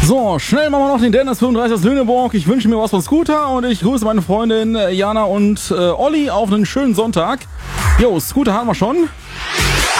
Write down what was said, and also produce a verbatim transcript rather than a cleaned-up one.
So, schnell machen wir noch den Dennis fünfunddreißig aus Lüneburg. Ich wünsche mir was von Scooter und ich grüße meine Freundin Jana und äh, Olli auf einen schönen Sonntag. Jo, Scooter haben wir schon.